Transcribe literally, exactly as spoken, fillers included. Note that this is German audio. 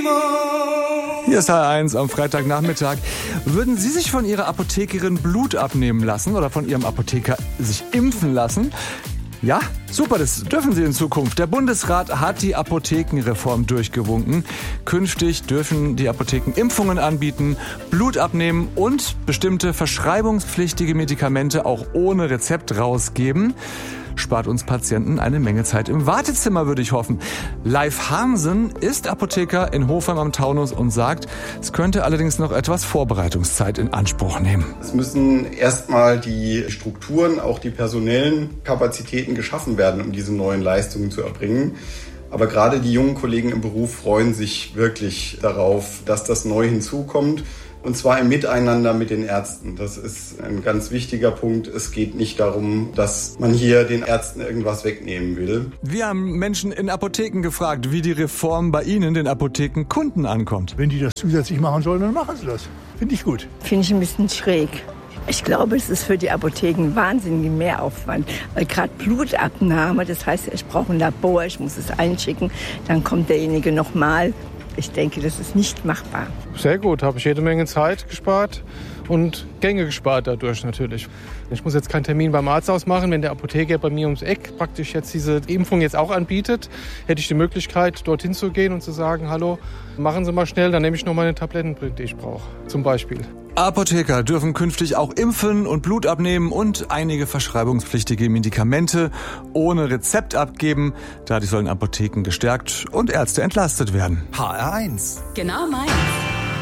Hier ist H R eins am Freitagnachmittag. Würden Sie sich von Ihrer Apothekerin Blut abnehmen lassen oder von Ihrem Apotheker sich impfen lassen? Ja, super, das dürfen Sie in Zukunft. Der Bundesrat hat die Apothekenreform durchgewunken. Künftig dürfen die Apotheken Impfungen anbieten, Blut abnehmen und bestimmte verschreibungspflichtige Medikamente auch ohne Rezept rausgeben. Spart uns Patienten eine Menge Zeit im Wartezimmer, würde ich hoffen. Leif Hansen ist Apotheker in Hofheim am Taunus und sagt, es könnte allerdings noch etwas Vorbereitungszeit in Anspruch nehmen. Es müssen erstmal die Strukturen, auch die personellen Kapazitäten geschaffen werden, um diese neuen Leistungen zu erbringen. Aber gerade die jungen Kollegen im Beruf freuen sich wirklich darauf, dass das neu hinzukommt. Und zwar im Miteinander mit den Ärzten. Das ist ein ganz wichtiger Punkt. Es geht nicht darum, dass man hier den Ärzten irgendwas wegnehmen will. Wir haben Menschen in Apotheken gefragt, wie die Reform bei Ihnen, den Apothekenkunden, ankommt. Wenn die das zusätzlich machen sollen, dann machen sie das. Finde ich gut. Finde ich ein bisschen schräg. Ich glaube, es ist für die Apotheken ein wahnsinniger Mehraufwand. Weil gerade Blutabnahme, das heißt, ich brauche ein Labor, ich muss es einschicken, dann kommt derjenige nochmal. Ich denke, das ist nicht machbar. Sehr gut, habe ich jede Menge Zeit gespart und Gänge gespart dadurch natürlich. Ich muss jetzt keinen Termin beim Arzt ausmachen. Wenn der Apotheker bei mir ums Eck praktisch jetzt diese Impfung jetzt auch anbietet, hätte ich die Möglichkeit, dorthin zu gehen und zu sagen, hallo, machen Sie mal schnell, dann nehme ich noch meine Tabletten, die ich brauche, zum Beispiel. Apotheker dürfen künftig auch impfen und Blut abnehmen und einige verschreibungspflichtige Medikamente ohne Rezept abgeben. Dadurch sollen Apotheken gestärkt und Ärzte entlastet werden. H R eins. Genau meins.